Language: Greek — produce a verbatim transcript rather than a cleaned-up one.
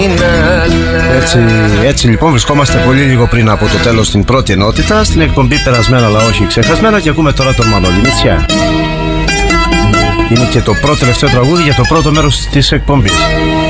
Έτσι, έτσι λοιπόν βρισκόμαστε πολύ λίγο πριν από το τέλος στην πρώτη ενότητα, στην εκπομπή Περασμένα αλλά όχι ξεχασμένα, και ακούμε τώρα τον Μανώλη Μητσιά. Είναι και το πρώτο τελευταίο τραγούδι για το πρώτο μέρος της εκπομπής.